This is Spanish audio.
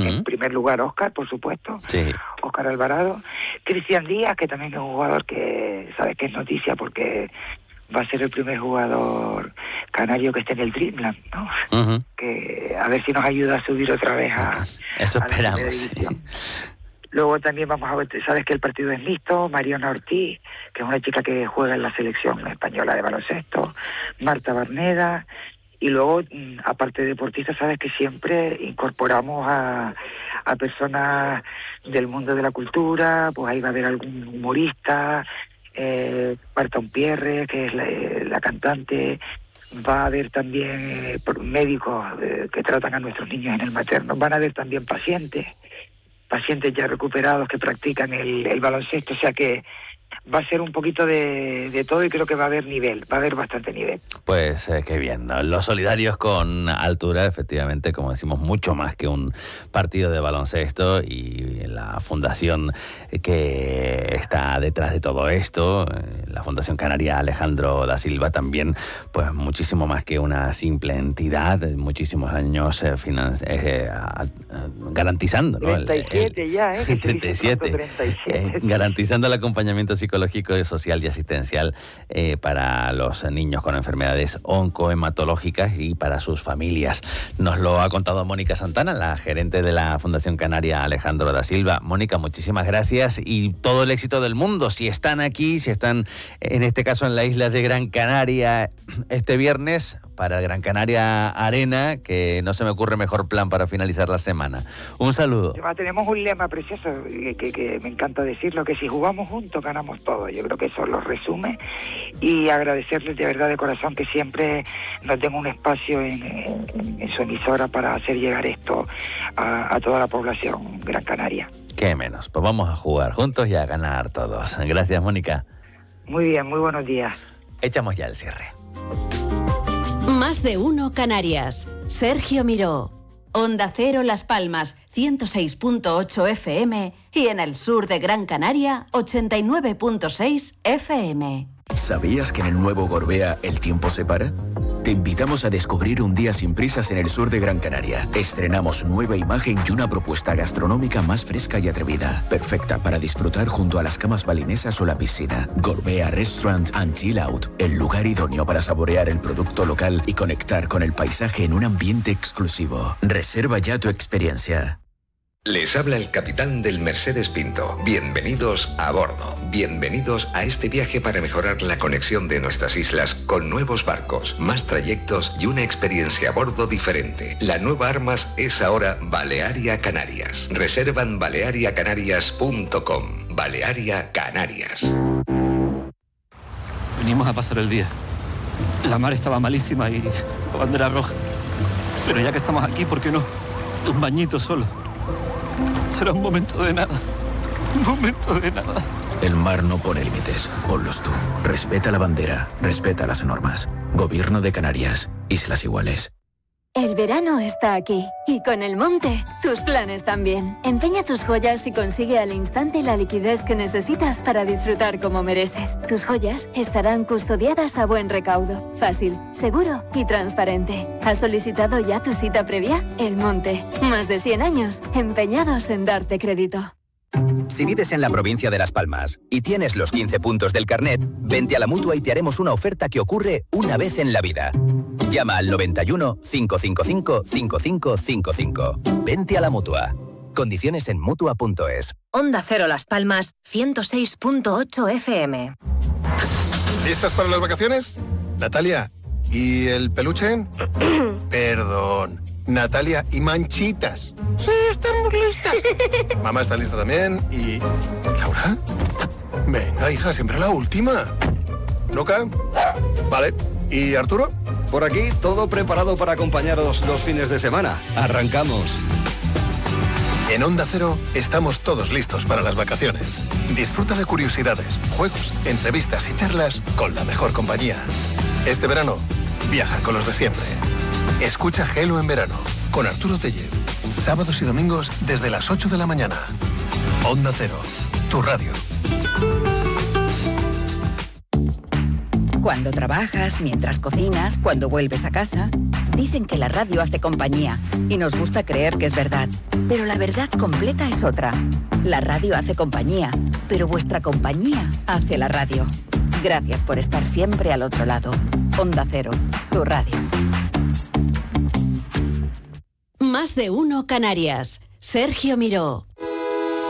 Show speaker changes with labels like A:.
A: En primer lugar, Óscar, por supuesto.
B: Sí.
A: Óscar Alvarado. Cristian Díaz, que también es un jugador que sabes que es noticia porque va a ser el primer jugador canario que esté en el Dreamland, ¿no? Que a ver si nos ayuda a subir otra vez
B: Eso
A: a la primera
B: esperamos, sí.
A: división. Luego también vamos a ver, sabes que el partido es mixto, Mariona Ortiz, que es una chica que juega en la selección española de baloncesto, Marta Barneda, y luego, aparte de deportistas, sabes que siempre incorporamos a personas del mundo de la cultura, pues ahí va a haber algún humorista, Marta Unpierre, que es la cantante, va a haber también médicos que tratan a nuestros niños en el materno, van a haber también pacientes ya recuperados que practican el baloncesto, o sea que va a ser un poquito de todo y creo que va a haber bastante nivel.
B: Pues qué bien, ¿no? Los solidarios con altura, efectivamente, como decimos, mucho más que un partido de baloncesto, y la fundación que está detrás de todo esto, la Fundación Canaria Alejandro da Silva, también, pues muchísimo más que una simple entidad, muchísimos años garantizando, ¿no?
A: 37 ya,
B: 37. Garantizando el acompañamiento psicológico, social y asistencial para los niños con enfermedades oncohematológicas y para sus familias. Nos lo ha contado Mónica Santana, la gerente de la Fundación Canaria Alejandro da Silva. Mónica, muchísimas gracias y todo el éxito del mundo. Si están aquí, si están en este caso en la isla de Gran Canaria este viernes, para el Gran Canaria Arena, que no se me ocurre mejor plan para finalizar la semana. Un saludo.
A: Tenemos un lema precioso que me encanta decirlo, que si jugamos juntos ganamos todo. Yo creo que eso lo resume, y agradecerles de verdad de corazón que siempre nos den un espacio en su emisora para hacer llegar esto a toda la población Gran Canaria.
B: Qué menos, pues vamos a jugar juntos y a ganar todos. Gracias, Mónica.
A: Muy bien, muy buenos días.
B: Echamos ya el cierre.
C: Más de uno Canarias. Sergio Miró. Onda Cero Las Palmas, 106.8 FM, y en el sur de Gran Canaria, 89.6 FM.
D: ¿Sabías que en el nuevo Gorbea el tiempo se para? Te invitamos a descubrir un día sin prisas en el sur de Gran Canaria. Estrenamos nueva imagen y una propuesta gastronómica más fresca y atrevida, perfecta para disfrutar junto a las camas balinesas o la piscina. Gorbea Restaurant and Chill Out, el lugar idóneo para saborear el producto local y conectar con el paisaje en un ambiente exclusivo. Reserva ya tu experiencia.
E: Les habla el capitán del Mercedes Pinto. Bienvenidos a bordo. Bienvenidos a este viaje para mejorar la conexión de nuestras islas con nuevos barcos, más trayectos y una experiencia a bordo diferente. La nueva Armas es ahora Balearia Canarias. Reserva en baleariacanarias.com. Balearia Canarias.
F: Venimos a pasar el día. La mar estaba malísima y la bandera roja. Pero ya que estamos aquí, ¿por qué no? Un bañito solo. Será un momento de nada. Un momento de nada.
D: El mar no pone límites. Ponlos tú. Respeta la bandera. Respeta las normas. Gobierno de Canarias. Islas Iguales.
G: El verano está aquí. Y con el Monte, tus planes también. Empeña tus joyas y consigue al instante la liquidez que necesitas para disfrutar como mereces. Tus joyas estarán custodiadas a buen recaudo. Fácil, seguro y transparente. ¿Has solicitado ya tu cita previa? El Monte. Más de 100 años empeñados en darte crédito.
H: Si vives en la provincia de Las Palmas y tienes los 15 puntos del carnet, vente a la Mutua y te haremos una oferta que ocurre una vez en la vida. Llama al 91 555 5555. Vente a la Mutua. Condiciones en Mutua.es.
I: Onda Cero Las Palmas, 106.8 FM.
J: ¿Listas para las vacaciones? Natalia, ¿y el peluche? Perdón. Natalia, ¿y Manchitas? Sí, estamos listas. Mamá está lista también. ¿Y Laura? Venga, hija, siempre la última. ¿Luca? Vale. ¿Y Arturo?
K: Por aquí, todo preparado para acompañaros los fines de semana. ¡Arrancamos!
J: En Onda Cero estamos todos listos para las vacaciones. Disfruta de curiosidades, juegos, entrevistas y charlas con la mejor compañía. Este verano, viaja con los de siempre. Escucha Gelo en verano, con Arturo Tellez. Sábados y domingos desde las 8 de la mañana. Onda Cero, tu radio.
L: Cuando trabajas, mientras cocinas, cuando vuelves a casa, Dicen que la radio hace compañía y nos gusta creer que es verdad. Pero la verdad completa es otra. La radio hace compañía, pero vuestra compañía hace la radio. Gracias por estar siempre al otro lado. Onda Cero, tu radio.
C: Más de uno Canarias. Sergio Miró.